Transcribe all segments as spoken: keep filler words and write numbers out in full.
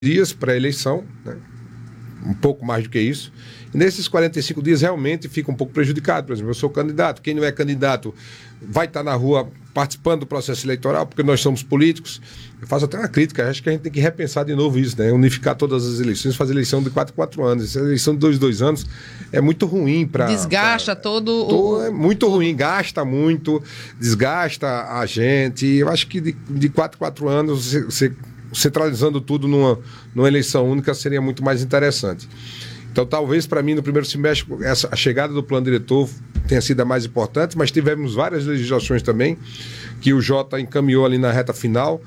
dias para a eleição, né? Um pouco mais do que isso. E nesses quarenta e cinco dias realmente fica um pouco prejudicado. Por exemplo, eu sou candidato. Quem não é candidato vai estar na rua participando do processo eleitoral, porque nós somos políticos. Eu faço até uma crítica, acho que a gente tem que repensar de novo isso, né? Unificar todas as eleições, fazer eleição de quatro em quatro anos. Essa eleição de dois em dois anos é muito ruim para... Desgasta pra, todo to, o... É muito ruim, gasta muito, desgasta a gente. Eu acho que de, de quatro em quatro anos você... você centralizando tudo numa, numa eleição única seria muito mais interessante. Então, talvez para mim, no primeiro semestre, essa, a chegada do plano diretor tenha sido a mais importante, mas tivemos várias legislações também que o Jota encaminhou ali na reta final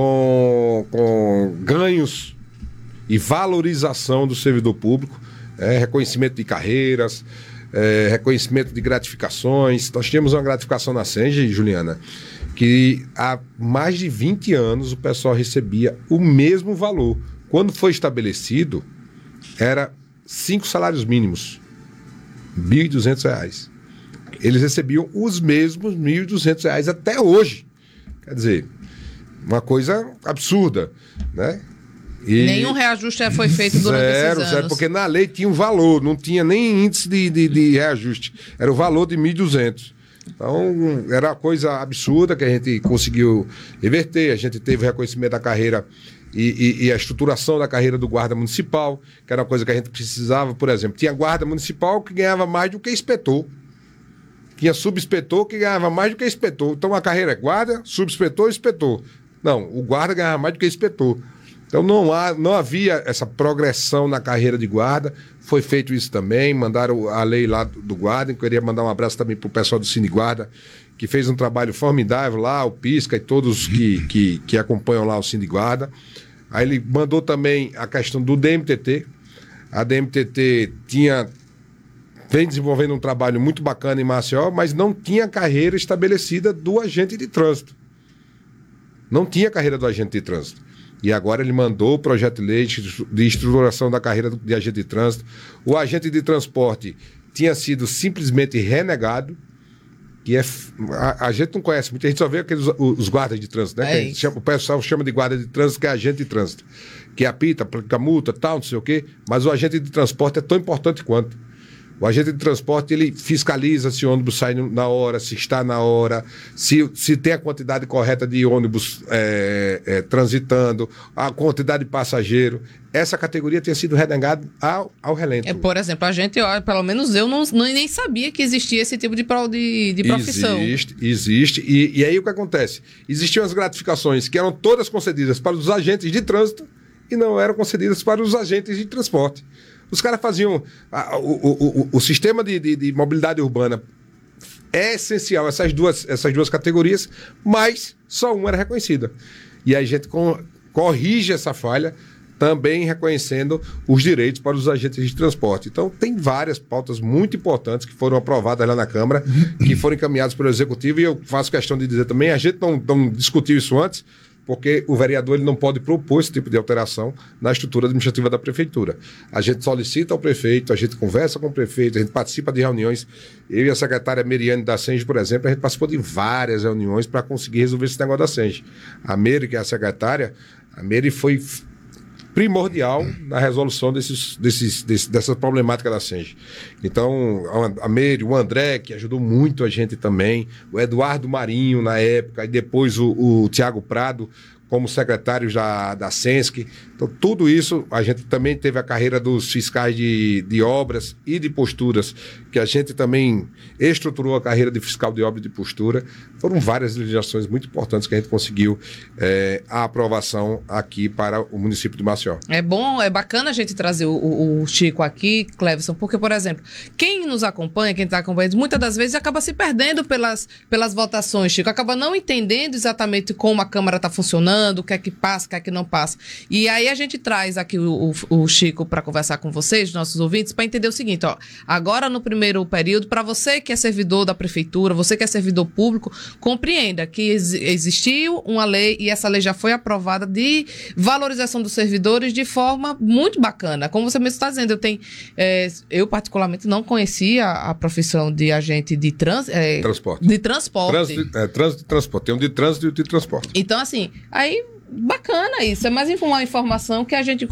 com, com ganhos e valorização do servidor público, é, reconhecimento de carreiras, é, reconhecimento de gratificações. Nós tínhamos uma gratificação na Senge, Juliana, que há mais de vinte anos o pessoal recebia o mesmo valor. Quando foi estabelecido, era cinco salários mínimos, mil e duzentos reais. Eles recebiam os mesmos mil e duzentos reais até hoje. Quer dizer, uma coisa absurda, né? E nenhum reajuste foi feito durante zero, esses anos. Zero, porque na lei tinha um valor, não tinha nem índice de, de, de reajuste. Era o valor de mil e duzentos. Então, era uma coisa absurda que a gente conseguiu reverter. A gente teve o reconhecimento da carreira e, e, e a estruturação da carreira do guarda municipal, que era uma coisa que a gente precisava. Por exemplo, tinha guarda municipal que ganhava mais do que inspetor. Tinha subinspetor que ganhava mais do que inspetor. Então, a carreira é guarda, subinspetor e inspetor. Não, o guarda ganhava mais do que inspetor. Então, não, há, não havia essa progressão na carreira de guarda. Foi feito isso também, mandaram a lei lá do guarda. Eu queria mandar um abraço também para o pessoal do Cine Guarda, que fez um trabalho formidável lá, o Pisca e todos que, que, que acompanham lá o Cine Guarda. Aí ele mandou também a questão do D M T T. A D M T T tinha, vem desenvolvendo um trabalho muito bacana em Maceió, mas não tinha carreira estabelecida do agente de trânsito. Não tinha carreira do agente de trânsito. E agora ele mandou o projeto de lei de estruturação da carreira de agente de trânsito. O agente de transporte tinha sido simplesmente renegado, que é, a, a gente não conhece muito, a gente só vê aqueles, os guardas de trânsito, né? É chama, o pessoal chama de guarda de trânsito, que é agente de trânsito, que apita, aplica multa, tal, não sei o quê, mas o agente de transporte é tão importante quanto. O agente de transporte, ele fiscaliza se o ônibus sai na hora, se está na hora, se, se tem a quantidade correta de ônibus é, é, transitando, a quantidade de passageiro. Essa categoria tinha sido renegada ao, ao relento. É, por exemplo, a gente, pelo menos eu, não, não, nem sabia que existia esse tipo de, de, de profissão. Existe, existe. E, e aí o que acontece? Existiam as gratificações que eram todas concedidas para os agentes de trânsito e não eram concedidas para os agentes de transporte. Os caras faziam... A, o, o, o, o sistema de, de, de mobilidade urbana é essencial, essas duas, essas duas categorias, mas só uma era reconhecida. E aí a gente com, corrige essa falha, também reconhecendo os direitos para os agentes de transporte. Então, tem várias pautas muito importantes que foram aprovadas lá na Câmara, que foram encaminhadas pelo Executivo, e eu faço questão de dizer também, a gente não, não discutiu isso antes, porque o vereador ele não pode propor esse tipo de alteração na estrutura administrativa da prefeitura. A gente solicita ao prefeito, a gente conversa com o prefeito, a gente participa de reuniões. Eu e a secretária Meriane da Senge, por exemplo, a gente participou de várias reuniões para conseguir resolver esse negócio da Senge. A Meri, que é a secretária, a Meri foi primordial na resolução desses, desses, desses, dessa problemática da Senge. Então, a Meire, o André, que ajudou muito a gente também, o Eduardo Marinho, na época, e depois o, o Tiago Prado, como secretários da, da Sensc. Então, tudo isso, a gente também teve a carreira dos fiscais de, de obras e de posturas, que a gente também estruturou a carreira de fiscal de obra e de postura. Foram várias legislações muito importantes que a gente conseguiu é, a aprovação aqui para o município de Maceió. É bom, é bacana a gente trazer o, o, o Chico aqui, Cleverson, porque, por exemplo, quem nos acompanha, quem está acompanhando, muitas das vezes acaba se perdendo pelas, pelas votações, Chico, acaba não entendendo exatamente como a Câmara está funcionando, o que é que passa, o que é que não passa. E aí a gente traz aqui o, o, o Chico para conversar com vocês, nossos ouvintes, para entender o seguinte, ó, agora no primeiro período, para você que é servidor da prefeitura, você que é servidor público, compreenda que ex- existiu uma lei e essa lei já foi aprovada de valorização dos servidores de forma muito bacana. Como você mesmo está dizendo, eu tenho, é, eu particularmente não conhecia a profissão de agente de trans, é, transporte. De transporte. Trânsito, é, trânsito e transporte. Tem um de trânsito e um de transporte. Então, assim, aí bacana isso. É mais uma informação que a gente